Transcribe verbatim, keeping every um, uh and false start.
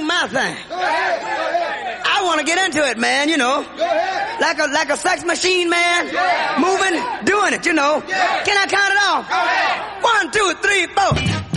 my thing. Go ahead. Go ahead. I want to get into it, man, you know. Go ahead. Like a, like a sex machine, man. Yeah. Moving, doing it, you know. Yeah. Can I count it off? Go ahead. One, two, three, four.